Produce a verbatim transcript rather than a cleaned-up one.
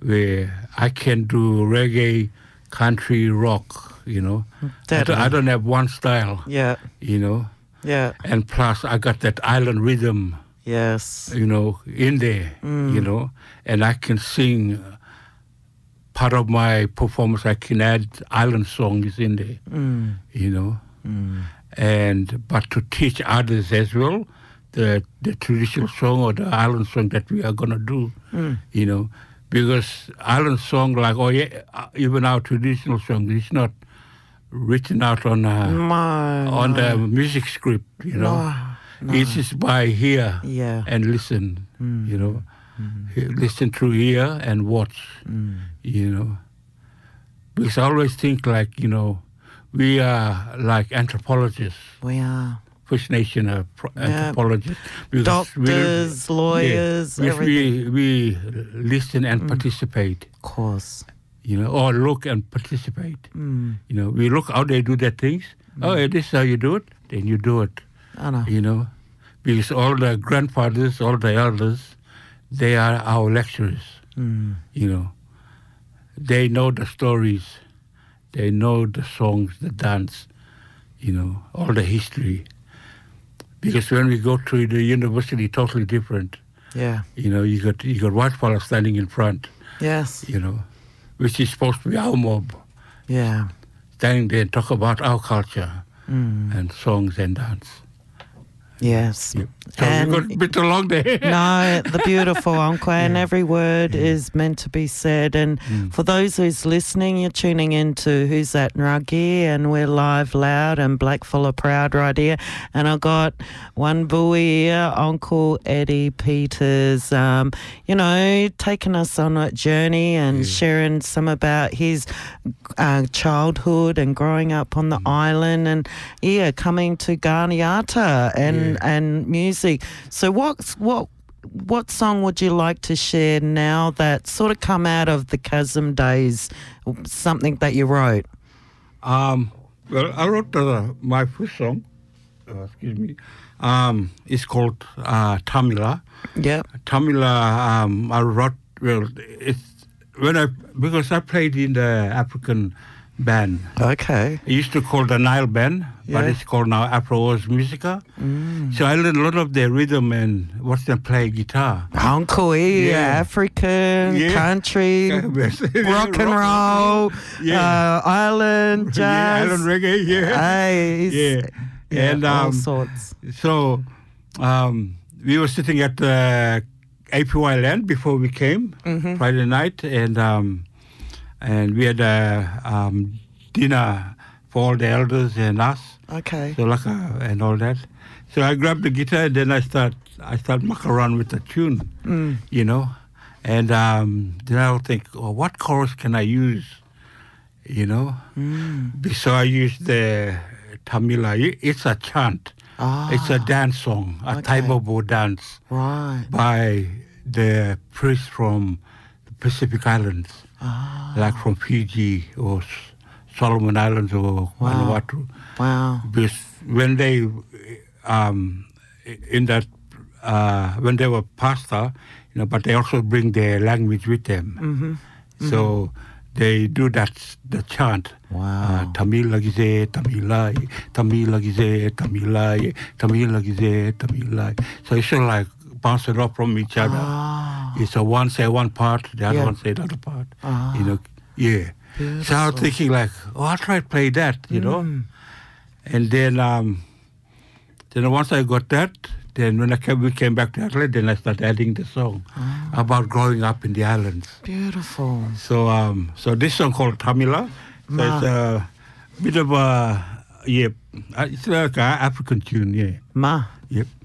where I can do reggae, country, rock, you know. I don't, I don't have one style, Yeah. you know. Yeah. And plus, I got that island rhythm, Yes. you know, in there, Mm. you know. And I can sing part of my performance, I can add island songs in there, Mm. you know. Mm. And but to teach others as well, the the traditional song or the island song that we are gonna do, Mm. you know, because island song like oh yeah, uh, even our traditional song is not written out on a, No, on no. the music script, you know. No, no. It's just by hear Yeah. and listen, Mm. you know, Mm. He- listen through ear and watch, Mm. you know. Because I always think like you know, we are like anthropologists. We are. First Nation uh, pro- Yeah. anthropologists. Because Doctors, lawyers, yeah, because everything. we, we listen and participate, Of course. you know, or look and participate. Mm. You know, we look how they do their things. Oh, yeah, this is how you do it, then you do it, I know. you know. Because all the grandfathers, all the elders, they are our lecturers, Mm. you know. They know the stories. They know the songs, the dance, you know, all the history. Because when we go to the university, totally different. Yeah. You know, you got you got white fellas standing in front, Yes. you know, which is supposed to be our mob, Yeah. standing there and talk about our culture Mm. and songs and dance. Yes. Yep. So And- we got a bit along there. No, the beautiful uncle, and Yeah. every word Yeah. is meant to be said. And Mm. for those who's listening, you're tuning into Who's That Nragi, and we're live, loud, and black full of proud right here. And I got one buoy here, Uncle Eddie Peters, um, you know, taking us on a journey and Yeah. sharing some about his uh, childhood and growing up on the Mm. island, and yeah, coming to Ganiata and Yeah. and music. So what what what song would you like to share now that sort of come out of the Chasm days? Something that you wrote. Um, well, I wrote uh, my first song. Uh, excuse me. Um, it's called uh, Tamila. Yep. Tamila. Um, I wrote. Well, it's when I because I played in the African band. Okay. I used to call the Nile band, but Yeah. it's called now Afro Oz Musica. Mm. So I learned a lot of their rhythm and watch them play guitar. Uncle E, Yeah. African, Yeah. country, rock and roll, Yeah. uh, island, Yeah, jazz. island reggae, yeah. Hey, Yeah. it's- yeah, And, all um, sorts. So um, we were sitting at the A P Y land before we came, Mhm. Friday night, and um, and we had a um, dinner for all the elders and us, Okay. so like, uh, and all that. So I grabbed the guitar and then I start I start mucking around with the tune, Mm. you know, and um, then I'll think, oh, what chorus can I use, you know? Mm. So I used the Tamila. It's a chant. Ah, It's a dance song, a okay. Taibobo dance right. by the priest from the Pacific Islands, Ah, like from Fiji or S- Solomon Islands or Wow. Vanuatu. wow. Because when they, um, in that, uh, when they were pastor, you know, but they also bring their language with them. Mm-hmm. So they do that, the chant. Wow. Uh, Tamila gize, Tamilai, Tamila gize, Tamilai, Tamila gize, Tamilai. So it's sort of like bouncing off from each other. Ah, It's a one say one part, the other Yeah. one say the other part. Ah. You know, yeah. So I was beautiful. thinking like, oh, I'll try to play that, you know. Mm. And then, um, then once I got that, then when I came, we came back to Adelaide, then I started adding the song Ah, about growing up in the islands. beautiful. So, um, so this song called Tamila. So Ma. it's a bit of a, yeah, it's like an African tune, yeah. Ma. Yep.